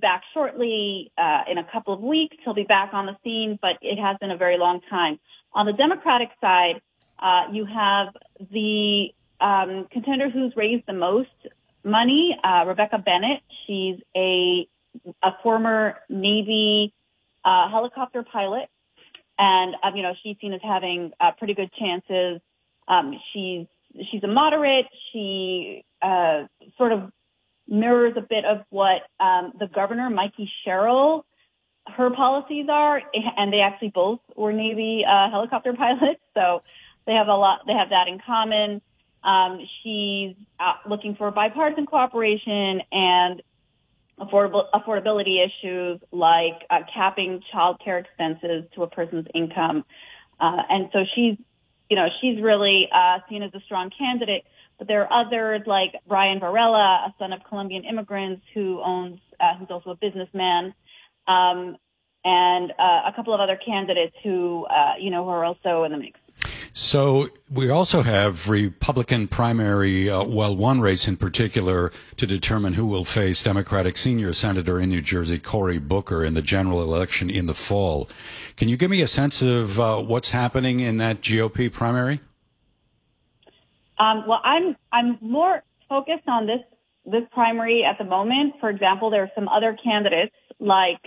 back shortly. In a couple of weeks, he'll be back on the scene, but it has been a very long time. On the Democratic side, you have the contender who's raised the most money, Rebecca Bennett. She's a former Navy helicopter pilot, and she's seen as having pretty good chances. She's a moderate. She sort of mirrors a bit of what the governor, Mikey Sherrill, her policies are, and they actually both were Navy helicopter pilots, so they have that in common. She's looking for bipartisan cooperation and affordability issues like capping child care expenses to a person's income. And so she's really seen as a strong candidate. But there are others like Brian Varela, a son of Colombian immigrants who's also a businessman, and a couple of other candidates who are also in the mix. So we also have Republican primary, one race in particular to determine who will face Democratic senior senator in New Jersey, Cory Booker, in the general election in the fall. Can you give me a sense of what's happening in that GOP primary? Well, I'm more focused on this primary at the moment. For example, there are some other candidates like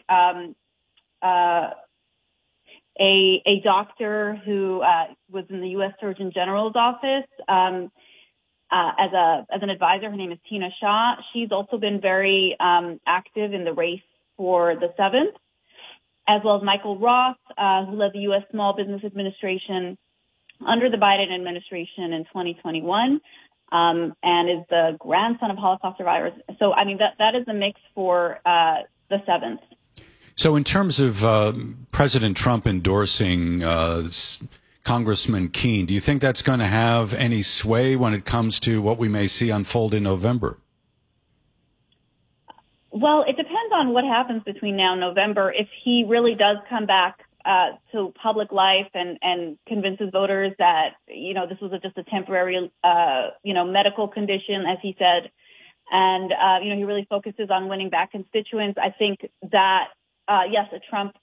a doctor who was in the U.S. Surgeon General's office as an advisor. Her name is Tina Shah. She's also been very active in the race for the 7th, as well as Michael Roth, who led the U.S. Small Business Administration under the Biden administration in 2021, and is the grandson of Holocaust survivors. So, that is the mix for the 7th. So in terms of President Trump endorsing Congressman Keene, do you think that's going to have any sway when it comes to what we may see unfold in November? Well, it depends on what happens between now and November. If he really does come back to public life and convinces voters that, this was just a temporary, medical condition, as he said, and, he really focuses on winning back constituents, I think that yes, a Trump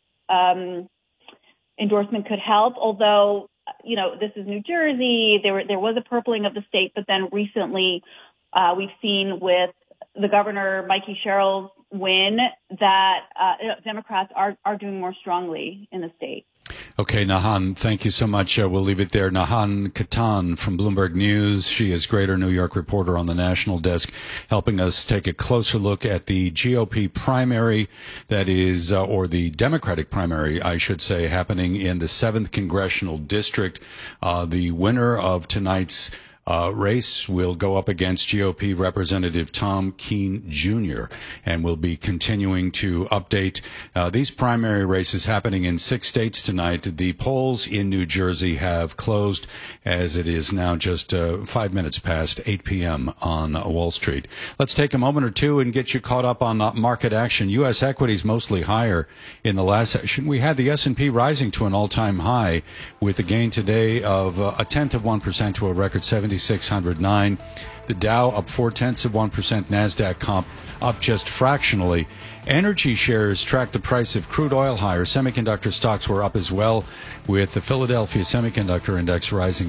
endorsement could help, although, this is New Jersey. There was a purpling of the state, but then recently we've seen with the governor, Mikey Sherrill's win, that Democrats are doing more strongly in the state. Okay, Nahan, thank you so much. We'll leave it there. Nahan Katan from Bloomberg News. She is Greater New York reporter on the national desk, helping us take a closer look at the GOP primary that is, or the Democratic primary, I should say, happening in the 7th Congressional District. The winner of tonight's race will go up against GOP Representative Tom Keene Jr. and we'll be continuing to update these primary races happening in 6 states tonight. The polls in New Jersey have closed as it is now just 5 minutes past 8 p.m. on Wall Street. Let's take a moment or two and get you caught up on market action. U.S. equities mostly higher in the last session. We had the S&P rising to an all-time high with a gain today of 0.1% to a record 7,609. The Dow up 0.4%, NASDAQ comp up just fractionally. Energy shares tracked the price of crude oil higher. Semiconductor stocks were up as well, with the Philadelphia Semiconductor Index rising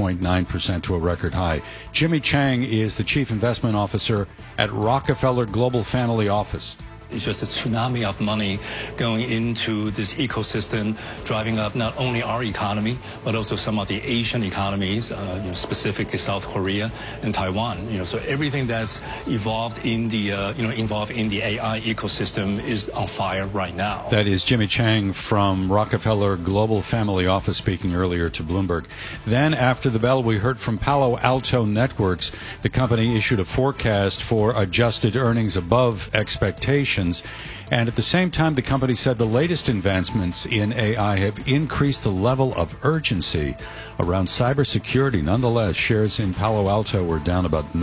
5.9% to a record high. Jimmy Chang is the Chief Investment Officer at Rockefeller Global Family Office. It's just a tsunami of money going into this ecosystem, driving up not only our economy, but also some of the Asian economies, specifically South Korea and Taiwan. So everything that's evolved in the, involved in the AI ecosystem is on fire right now. That is Jimmy Chang from Rockefeller Global Family Office speaking earlier to Bloomberg. Then after the bell, we heard from Palo Alto Networks. The company issued a forecast for adjusted earnings above expectations. And at the same time, the company said the latest advancements in AI have increased the level of urgency around cybersecurity. Nonetheless, shares in Palo Alto were down about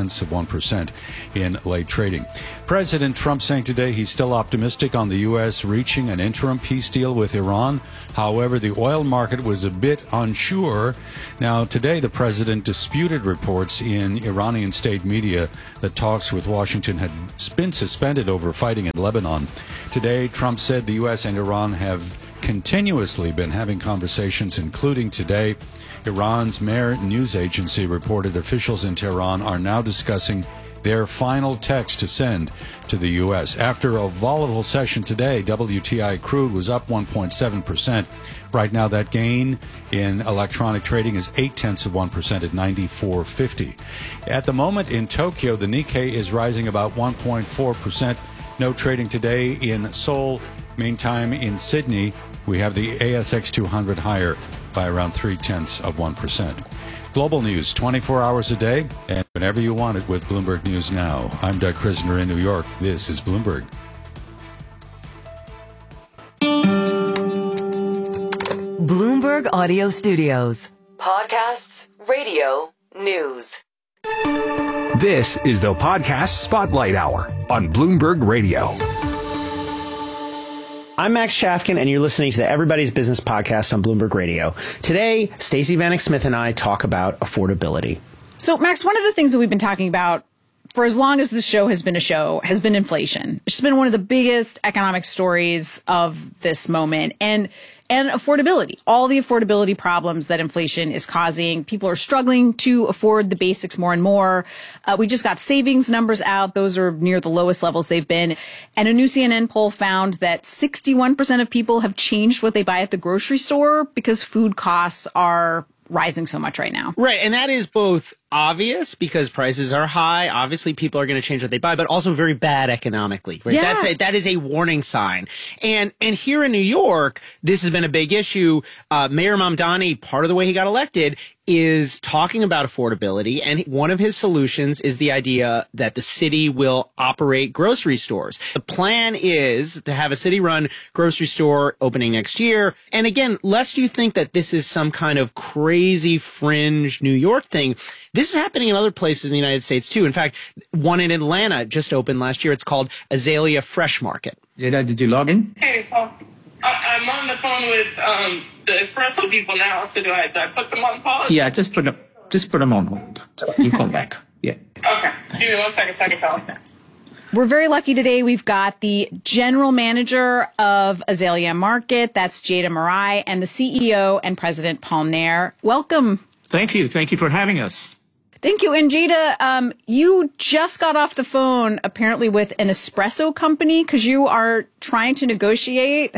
0.9% in late trading. President Trump saying today he's still optimistic on the U.S. reaching an interim peace deal with Iran. However, the oil market was a bit unsure. Now, today, the president disputed reports in Iranian state media that talks with Washington had been suspended over fighting fighting in Lebanon. Today, Trump said the U.S. and Iran have continuously been having conversations, including today. Iran's Mehr news agency reported officials in Tehran are now discussing their final text to send to the U.S. After a volatile session today, WTI crude was up 1.7%. Right now, that gain in electronic trading is 0.8% at 94.50. At the moment in Tokyo, the Nikkei is rising about 1.4%. No trading today in Seoul. Meantime, in Sydney, we have the ASX 200 higher by around 0.3%. Global news 24 hours a day and whenever you want it with Bloomberg News Now. I'm Doug Krisner in New York. This is Bloomberg. Bloomberg Audio Studios. Podcasts, radio, news. This is the Podcast Spotlight Hour on Bloomberg Radio. I'm Max Chafkin, and you're listening to the Everybody's Business podcast on Bloomberg Radio. Today, Stacey Vanek Smith and I talk about affordability. So, Max, one of the things that we've been talking about for as long as this show has been has been inflation. It's been one of the biggest economic stories of this moment. And affordability, all the affordability problems that inflation is causing. People are struggling to afford the basics more and more. We just got savings numbers out. Those are near the lowest levels they've been. And a new CNN poll found that 61% of people have changed what they buy at the grocery store because food costs are rising so much right now. Right. And that is both obvious because prices are high. Obviously, people are going to change what they buy, but also very bad economically. Right? Yeah. That is a warning sign. And here in New York, this has been a big issue. Mayor Mamdani, part of the way he got elected, is talking about affordability. And one of his solutions is the idea that the city will operate grocery stores. The plan is to have a city-run grocery store opening next year. And again, lest you think that this is some kind of crazy fringe New York thing, this is happening in other places in the United States, too. In fact, one in Atlanta just opened last year. It's called Azalea Fresh Market. Jada, did you log in? Hey, Paul. I'm on the phone with the espresso people now, so do I put them on pause? Yeah, just put them on hold. You come back. Yeah. Okay. Give me 1 second so I can tell them. We're very lucky today. We've got the general manager of Azalea Market. That's Jada Marai, and the CEO and president, Paul Nair. Welcome. Thank you. Thank you for having us. Thank you. And Jada, you just got off the phone apparently with an espresso company because you are trying to negotiate.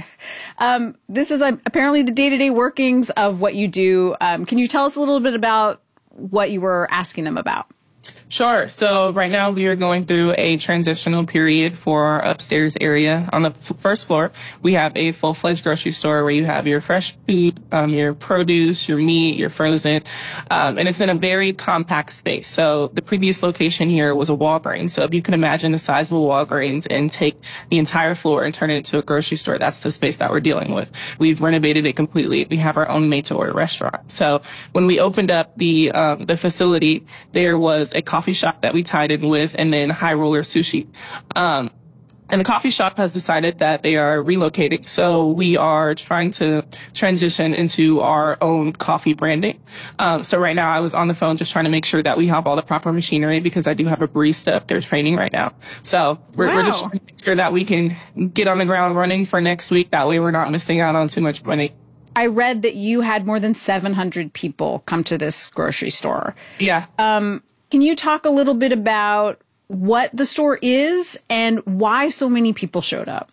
This is apparently the day-to-day workings of what you do. Can you tell us a little bit about what you were asking them about? Sure. So right now we are going through a transitional period for our upstairs area. On the first floor, we have a full-fledged grocery store where you have your fresh food, your produce, your meat, your frozen, and it's in a very compact space. So the previous location here was a Walgreens. So if you can imagine the size of a Walgreens and take the entire floor and turn it into a grocery store, that's the space that we're dealing with. We've renovated it completely. We have our own made-to-order restaurant. So when we opened up the facility, there was a coffee shop that we tied in with, and then High Roller Sushi. And the coffee shop has decided that they are relocating. So we are trying to transition into our own coffee branding. So right now I was on the phone just trying to make sure that we have all the proper machinery because I do have a barista up there training right now. So we're just trying to make sure that we can get on the ground running for next week. That way we're not missing out on too much money. I read that you had more than 700 people come to this grocery store. Yeah. Can you talk a little bit about what the store is and why so many people showed up?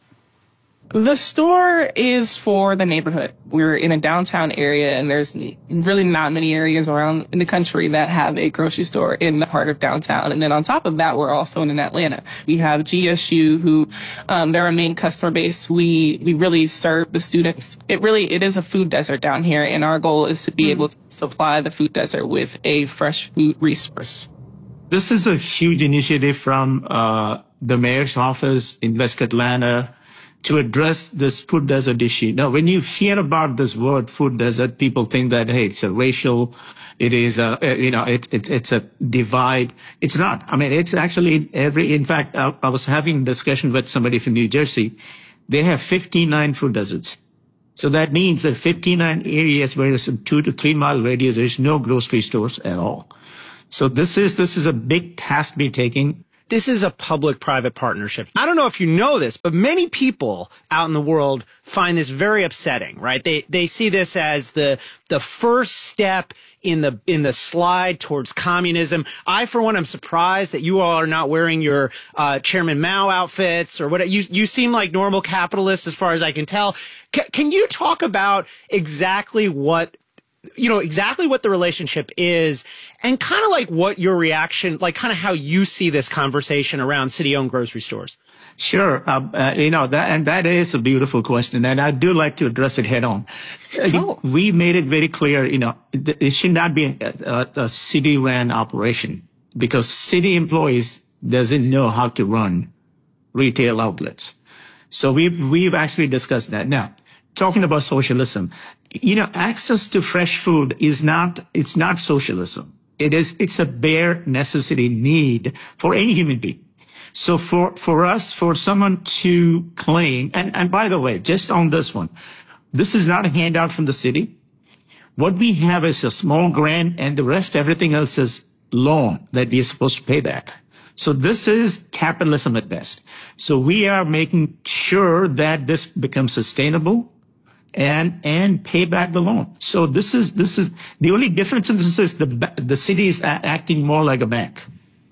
The store is for the neighborhood. We're in a downtown area, and there's really not many areas around in the country that have a grocery store in the heart of downtown. And then on top of that, we're also in Atlanta. We have GSU, who they're our main customer base. We really serve the students. It is a food desert down here, and our goal is to be able to supply the food desert with a fresh food resource. This is a huge initiative from the mayor's office in West Atlanta to address this food desert issue. Now, when you hear about this word food desert, people think that, hey, it's a racial, it is it's a divide. It's not. I mean, it's actually in fact, I was having a discussion with somebody from New Jersey. They have 59 food deserts. So that means that 59 areas where it's a 2 to 3 mile radius, there's no grocery stores at all. So this is a big task to be taken. this is a public-private partnership. I don't know if you know this, but many people out in the world find this very upsetting, right? They see this as the first step in the slide towards communism. I, for one, am surprised that you all are not wearing your Chairman Mao outfits or what. You seem like normal capitalists as far as I can tell. Can you talk about exactly what the relationship is and kind of like what your reaction, like kind of how you see this conversation around city-owned grocery stores? Sure. That is a beautiful question. And I do like to address it head on. We made it very clear, it should not be a city-ran operation because city employees doesn't know how to run retail outlets. So we've actually discussed that. Now, talking about socialism, access to fresh food it's not socialism. It's a bare necessity need for any human being. So for someone to claim, and by the way, just on this one, this is not a handout from the city. What we have is a small grant and the rest, everything else is loan that we are supposed to pay back. So this is capitalism at best. So we are making sure that this becomes sustainable and pay back the loan. So this is the only difference in this is the city is acting more like a bank.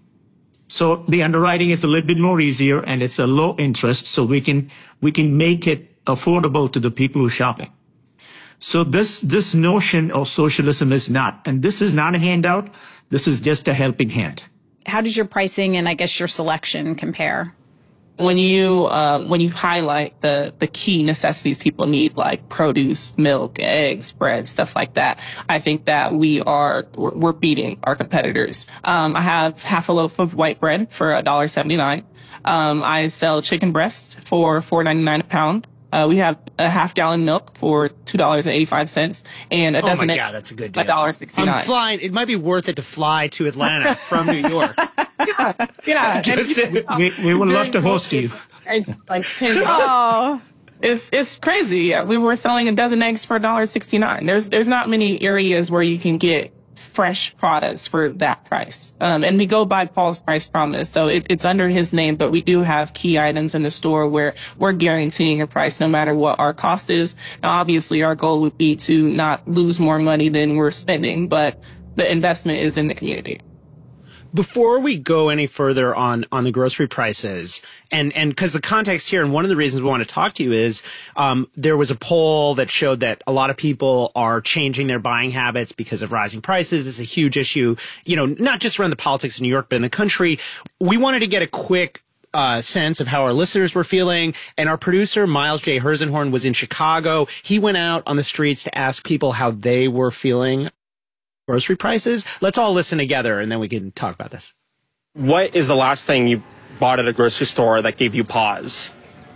So the underwriting is a little bit more easier and it's a low interest. So we can make it affordable to the people who are shopping. So this notion of socialism is not, and this is not a handout. This is just a helping hand. How does your pricing and I guess your selection compare? When you highlight the key necessities people need, like produce, milk, eggs, bread, stuff like that, I think that we're beating our competitors. I have half a loaf of white bread for $1.79. I sell chicken breast for $4.99 a pound. We have a half-gallon milk for $2.85, and a dozen. Oh my God, that's a good deal. $1.69. I'm flying. It might be worth it to fly to Atlanta from New York. Yeah. We would love to host you. It's like $10. Oh. It's crazy. Yeah, we were selling a dozen eggs for $1.69. There's not many areas where you can get fresh products for that price. And we go by Paul's Price Promise. So it's under his name, but we do have key items in the store where we're guaranteeing a price no matter what our cost is. Now, obviously, our goal would be to not lose more money than we're spending, but the investment is in the community. Before we go any further on the grocery prices, and because the context here, and one of the reasons we want to talk to you is there was a poll that showed that a lot of people are changing their buying habits because of rising prices. It's a huge issue, not just around the politics in New York, but in the country. We wanted to get a quick sense of how our listeners were feeling. And our producer, Miles J. Herzenhorn, was in Chicago. He went out on the streets to ask people how they were feeling grocery prices. Let's all listen together and then we can talk about this. What is the last thing you bought at a grocery store that gave you pause?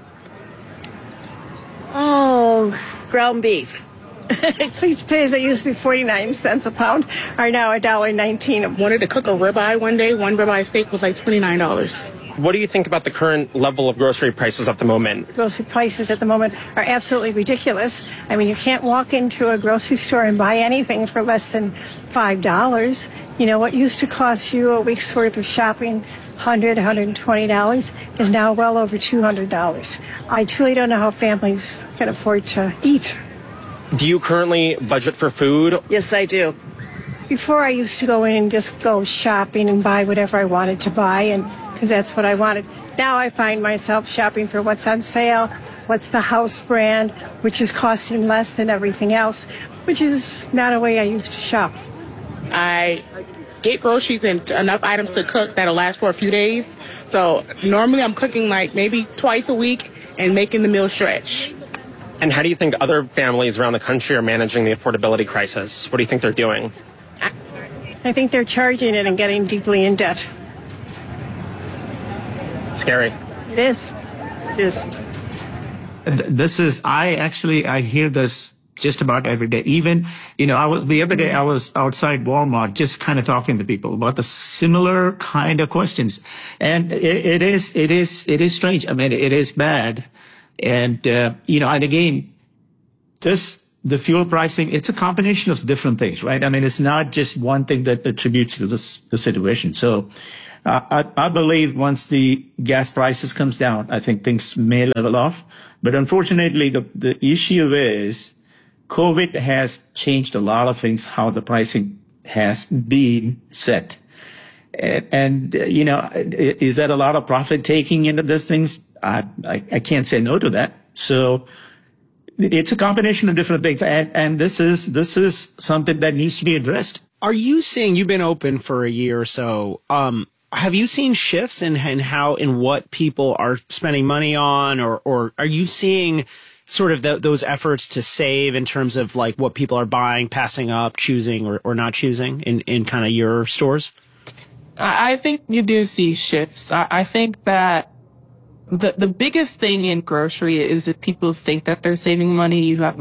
Oh, ground beef. Sweet potatoes that used to be 49 cents a pound are now $1.19. I wanted to cook a ribeye one day. One ribeye steak was like $29. What do you think about the current level of grocery prices at the moment? Grocery prices at the moment are absolutely ridiculous. I mean, you can't walk into a grocery store and buy anything for less than $5. What used to cost you a week's worth of shopping, $100, $120, is now well over $200. I truly don't know how families can afford to eat. Do you currently budget for food? Yes, I do. Before, I used to go in and just go shopping and buy whatever I wanted to buy, because that's what I wanted. Now I find myself shopping for what's on sale, what's the house brand, which is costing less than everything else, which is not a way I used to shop. I get groceries and enough items to cook that'll last for a few days. So normally I'm cooking like maybe twice a week and making the meal stretch. And how do you think other families around the country are managing the affordability crisis? What do you think they're doing? I think they're charging it and getting deeply in debt. Scary. It is. It is. I hear this just about every day. Even, the other day I was outside Walmart just kind of talking to people about the similar kind of questions. And it is strange. I mean, it is bad. And, and again, the fuel pricing, it's a combination of different things, right? I mean, it's not just one thing that attributes to the situation. So, I believe once the gas prices comes down, I think things may level off. But unfortunately, the issue is COVID has changed a lot of things, how the pricing has been set. And is that a lot of profit taking into these things? I can't say no to that. So it's a combination of different things. And this is something that needs to be addressed. Are you seeing, you've been open for a year or so, have you seen shifts in what people are spending money on, or are you seeing sort of those efforts to save in terms of like what people are buying, passing up, choosing or not choosing in kind of your stores? I think you do see shifts. I think that the biggest thing in grocery is if people think that they're saving money, you have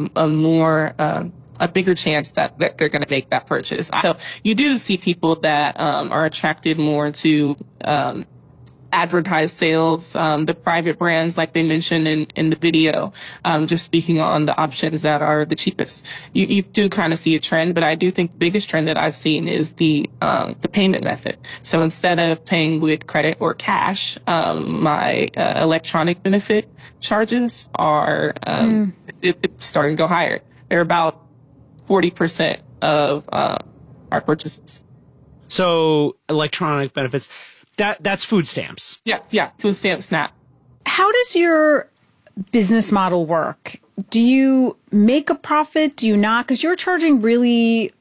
a bigger chance that they're going to make that purchase. So you do see people that are attracted more to advertised sales, the private brands, like they mentioned in the video, just speaking on the options that are the cheapest. You do kind of see a trend, but I do think the biggest trend that I've seen is the payment method. So instead of paying with credit or cash, my electronic benefit charges are it's starting to go higher. They're about 40% of our purchases. So electronic benefits. That's food stamps. Yeah, food stamp SNAP. How does your business model work? Do you make a profit? Do you not? Because you're charging really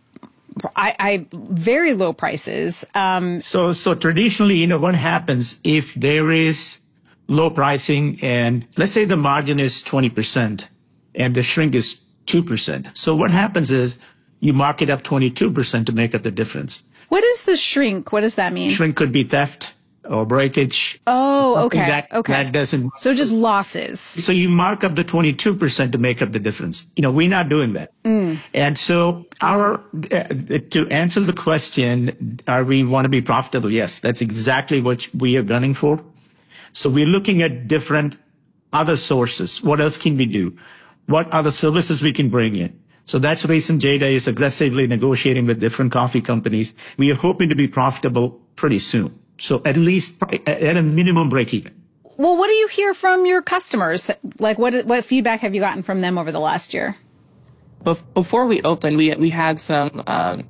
very low prices. So traditionally, what happens if there is low pricing and let's say the margin is 20% and the shrink is 2%. So what happens is you mark it up 22% to make up the difference. What is the shrink? What does that mean? Shrink could be theft or breakage. Oh, okay. That doesn't. So just losses. So you mark up the 22% to make up the difference. We're not doing that. And so to answer the question, we want to be profitable? Yes, that's exactly what we are gunning for. So we're looking at different other sources. What else can we do? What other services we can bring in? So that's the reason Jada is aggressively negotiating with different coffee companies. We are hoping to be profitable pretty soon. So at least at a minimum break even. Well, what do you hear from your customers? Like what feedback have you gotten from them over the last year? Before we opened, we had some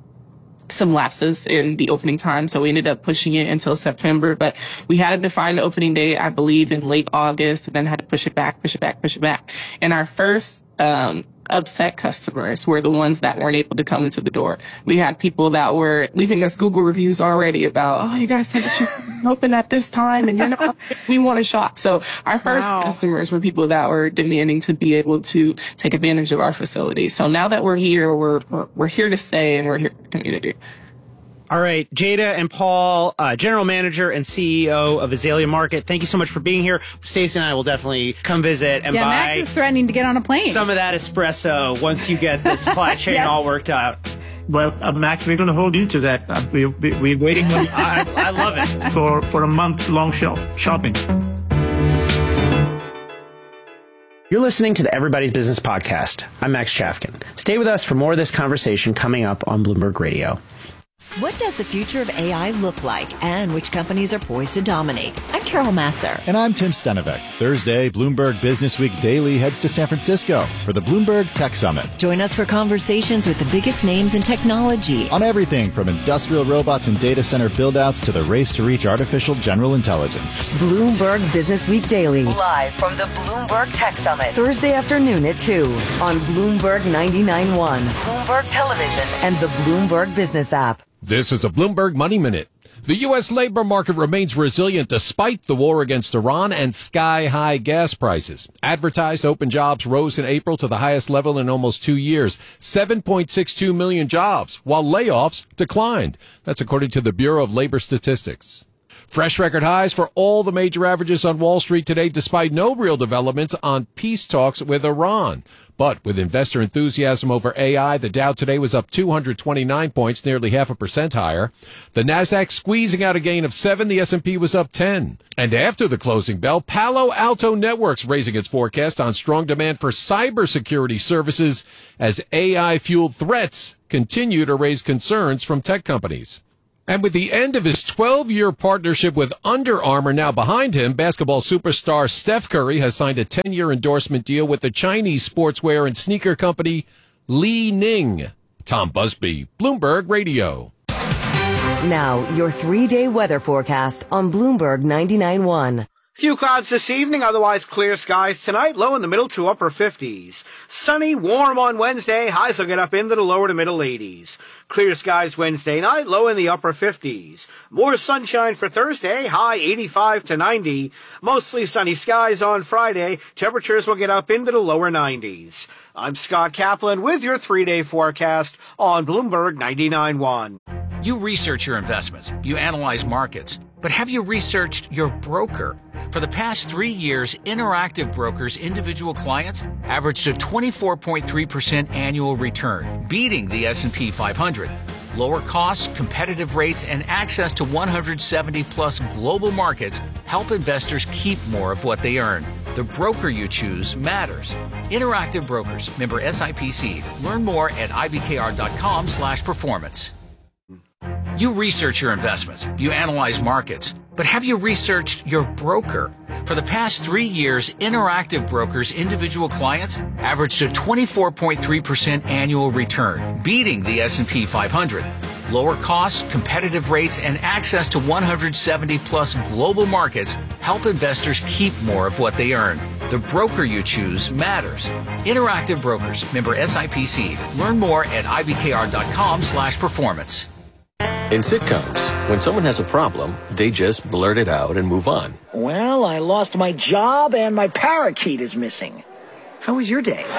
lapses in the opening time. So we ended up pushing it until September, but we had a defined opening date, I believe, in late August, and then had to push it back. And our first upset customers were the ones that weren't able to come into the door. We had people that were leaving us Google reviews already about, oh, you guys said that you couldn't open at this time and you're not, we want to shop. So our first customers were people that were demanding to be able to take advantage of our facility. So now that we're here, we're here to stay and we're here for the community. All right, Jada and Paul, General Manager and CEO of Azalea Market, thank you so much for being here. Stacey and I will definitely come visit and buy Max is threatening to get on a plane. Some of that espresso once you get the supply chain all worked out. Well, Max, we're going to hold you to that. We're waiting. I love it. For a month-long shopping. You're listening to the Everybody's Business Podcast. I'm Max Chafkin. Stay with us for more of this conversation coming up on Bloomberg Radio. What does the future of AI look like, and which companies are poised to dominate? I'm Carol Masser. And I'm Tim Stenevec. Thursday, Bloomberg Business Week Daily heads to San Francisco for the Bloomberg Tech Summit. Join us for conversations with the biggest names in technology. On everything from industrial robots and data center build-outs to the race to reach artificial general intelligence. Bloomberg Business Week Daily. Live from the Bloomberg Tech Summit. Thursday afternoon at 2 on Bloomberg 99.1, Bloomberg Television, and the Bloomberg Business app. This is a Bloomberg Money Minute. The U.S. labor market remains resilient despite the war against Iran and sky-high gas prices. Advertised open jobs rose in April to the highest level in almost 2 years, 7.62 million jobs, while layoffs declined. That's according to the Bureau of Labor Statistics. Fresh record highs for all the major averages on Wall Street today, despite no real developments on peace talks with Iran. But with investor enthusiasm over AI, the Dow today was up 229 points, nearly 0.5% higher. The Nasdaq squeezing out a gain of 7. The S&P was up 10. And after the closing bell, Palo Alto Networks raising its forecast on strong demand for cybersecurity services as AI-fueled threats continue to raise concerns from tech companies. And with the end of his 12-year partnership with Under Armour now behind him, basketball superstar Steph Curry has signed a 10-year endorsement deal with the Chinese sportswear and sneaker company Li Ning. Tom Busby, Bloomberg Radio. Now, your 3-day weather forecast on Bloomberg 99.1. Few clouds this evening, otherwise clear skies tonight, low in the middle to upper 50s. Sunny, warm on Wednesday, highs will get up into the lower to middle 80s. Clear skies Wednesday night, low in the upper 50s. More sunshine for Thursday, high 85 to 90. Mostly sunny skies on Friday, temperatures will get up into the lower 90s. I'm Scott Kaplan with your 3-day forecast on Bloomberg 99.1. You research your investments, you analyze markets, but have you researched your broker? For the past 3 years, Interactive Brokers' individual clients averaged a 24.3% annual return, beating the S&P 500. Lower costs, competitive rates, and access to 170-plus global markets help investors keep more of what they earn. The broker you choose matters. Interactive Brokers, member SIPC. Learn more at ibkr.com/performance. You research your investments, you analyze markets, but have you researched your broker? For the past 3 years, Interactive Brokers' individual clients averaged a 24.3% annual return, beating the S&P 500. Lower costs, competitive rates, and access to 170-plus global markets help investors keep more of what they earn. The broker you choose matters. Interactive Brokers, member SIPC. Learn more at ibkr.com/performance. In sitcoms, when someone has a problem, they just blurt it out and move on. Well, I lost my job and my parakeet is missing. How was your day?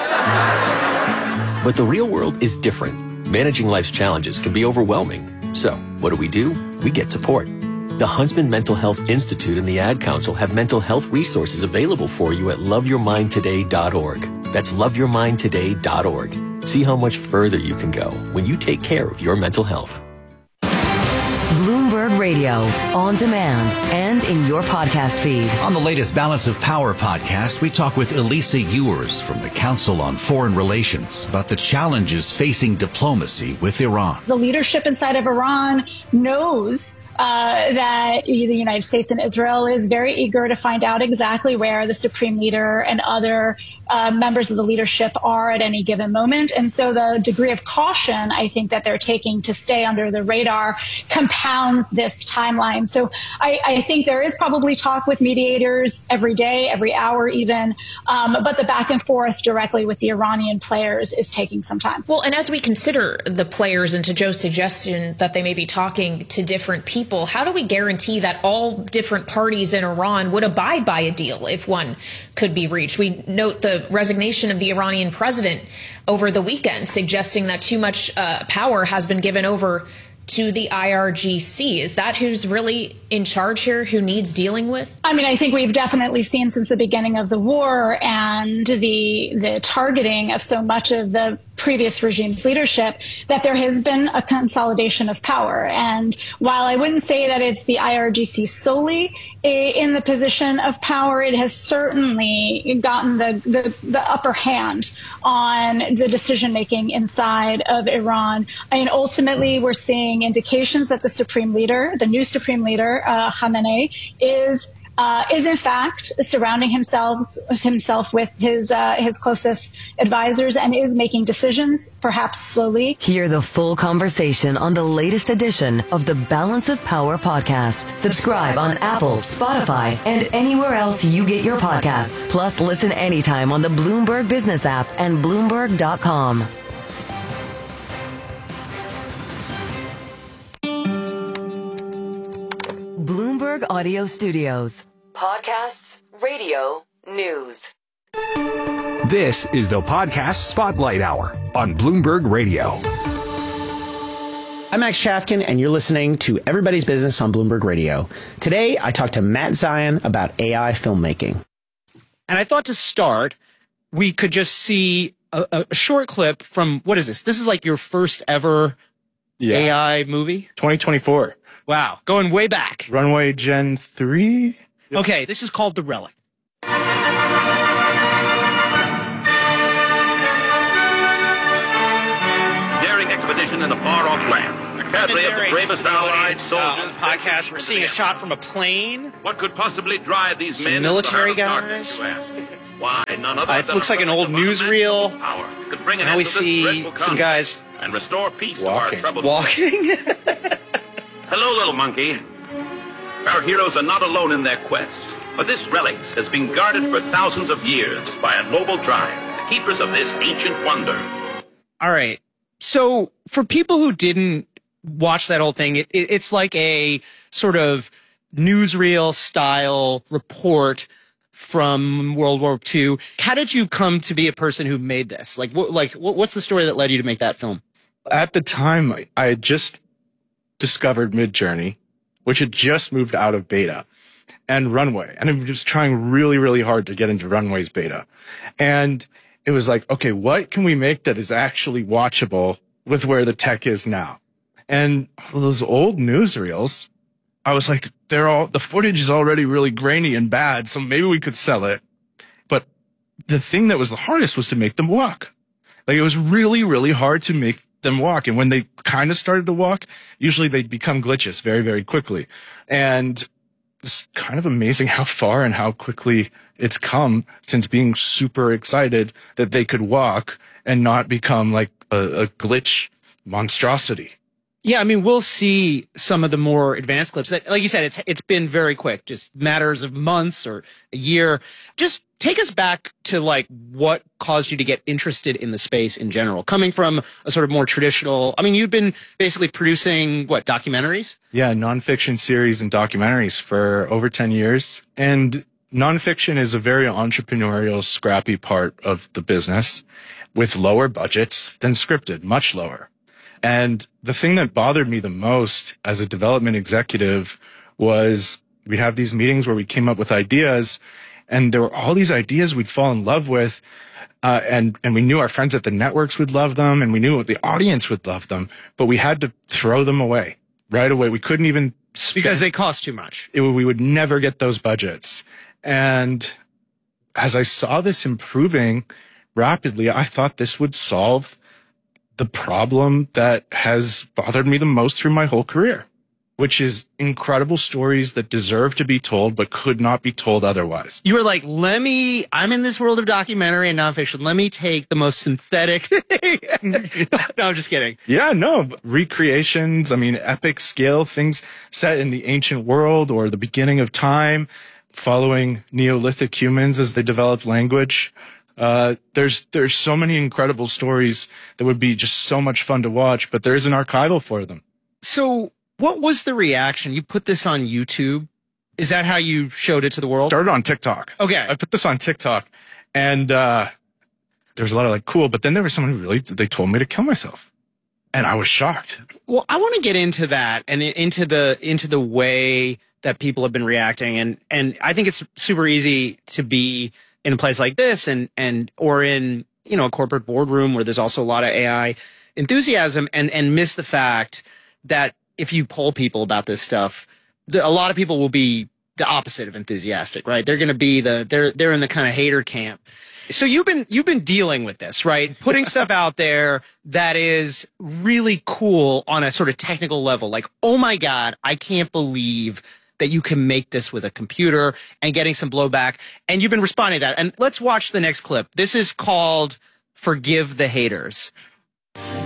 But the real world is different. Managing life's challenges can be overwhelming. So, what do? We get support. The Huntsman Mental Health Institute and the Ad Council have mental health resources available for you at loveyourmindtoday.org. That's loveyourmindtoday.org. See how much further you can go when you take care of your mental health. Bloomberg Radio, on demand and in your podcast feed. On the latest Balance of Power podcast, we talk with Elisa Ewers from the Council on Foreign Relations about the challenges facing diplomacy with Iran. The leadership inside of Iran knows that the United States and Israel is very eager to find out exactly where the Supreme Leader and other members of the leadership are at any given moment. And so the degree of caution, I think, that they're taking to stay under the radar compounds this timeline. So I think there is probably talk with mediators every day, every hour even, but the back and forth directly with the Iranian players is taking some time. Well, and as we consider the players, and to Joe's suggestion that they may be talking to different people, how do we guarantee that all different parties in Iran would abide by a deal if one could be reached? We note the resignation of the Iranian president over the weekend, suggesting that too much power has been given over to the IRGC. Is that who's really in charge here, who needs dealing with? I mean, I think we've definitely seen since the beginning of the war and the targeting of so much of the previous regime's leadership that there has been a consolidation of power. And while I wouldn't say that it's the IRGC solely in the position of power, it has certainly gotten the upper hand on the decision making inside of Iran. I mean, ultimately, we're seeing indications that the Supreme Leader, the new Supreme Leader, Khamenei, is in fact surrounding himself with his closest advisors and is making decisions, perhaps slowly. Hear the full conversation on the latest edition of the Balance of Power podcast. Subscribe on Apple, Spotify, and anywhere else you get your podcasts. Plus, listen anytime on the Bloomberg Business app and Bloomberg.com. Bloomberg Audio Studios. Podcasts, radio, news. This is the Podcast Spotlight Hour on Bloomberg Radio. I'm Max Chafkin, and you're listening to Everybody's Business on Bloomberg Radio. Today, I talked to Matt Zion about AI filmmaking. And I thought to start, we could just see a short clip from, what is this? This is like your first ever AI movie? 2024. Wow, going way back. Runway Gen 3? Okay, this is called The Relic. Daring expedition in a far-off land. A cadre of the bravest Allied On soldiers. the podcast, we're seeing a shot from a plane. What could possibly drive these Some men military into the heart of darkness, guys. you ask? Why, none other It than looks a like an old newsreel. power could bring an Now end we to this see dreadful some conflict guys and restore peace to our troubled walking. Hello, little monkey. Our heroes are not alone in their quest, but this relic has been guarded for thousands of years by a noble tribe, keepers of this ancient wonder. All right. So for people who didn't watch that whole thing, it's like a sort of newsreel style report from World War II. How did you come to be a person who made this? What's the story that led you to make that film? At the time, I had just discovered Midjourney, which had just moved out of beta, and Runway. And I was just trying really, really hard to get into Runway's beta. And it was like, okay, what can we make that is actually watchable with where the tech is now? And those old newsreels, I was like, the footage is already really grainy and bad, so maybe we could sell it. But the thing that was the hardest was to make them walk. Like, it was really, really hard to make them walk. And when they kind of started to walk, usually they'd become glitches very, very quickly. And it's kind of amazing how far and how quickly it's come since being super excited that they could walk and not become like a glitch monstrosity. Yeah, I mean, we'll see some of the more advanced clips that, like you said, it's been very quick, just matters of months or a year. Just take us back to like what caused you to get interested in the space in general, coming from a sort of more traditional. I mean, you've been basically producing documentaries? Yeah, nonfiction series and documentaries for over 10 years. And nonfiction is a very entrepreneurial, scrappy part of the business with lower budgets than scripted, much lower. And the thing that bothered me the most as a development executive was we'd have these meetings where we came up with ideas, and there were all these ideas we'd fall in love with, and we knew our friends at the networks would love them, and we knew the audience would love them, but we had to throw them away right away. We couldn't even because they cost too much. We would never get those budgets. And as I saw this improving rapidly, I thought this would solve the problem that has bothered me the most through my whole career, which is incredible stories that deserve to be told but could not be told otherwise. You were like, I'm in this world of documentary and nonfiction. Let me take the most synthetic thing. No, I'm just kidding. Yeah, no, recreations, epic scale, things set in the ancient world or the beginning of time, following Neolithic humans as they developed language. There's so many incredible stories that would be just so much fun to watch, but there is an archival for them. So what was the reaction? You put this on YouTube. Is that how you showed it to the world? Started on TikTok. Okay. I put this on TikTok, and there's a lot of cool, but then there was someone who they told me to kill myself. And I was shocked. Well, I want to get into that and into the way that people have been reacting. And I think it's super easy to be in a place like this or in, a corporate boardroom where there's also a lot of AI enthusiasm and miss the fact that if you poll people about this stuff, a lot of people will be the opposite of enthusiastic, right? They're going to be they're in the kind of hater camp. So you've been dealing with this, right? Putting stuff out there that is really cool on a sort of technical level. Like, oh my God, I can't believe that you can make this with a computer, and getting some blowback. And you've been responding to that. And let's watch the next clip. This is called Forgive the Haters.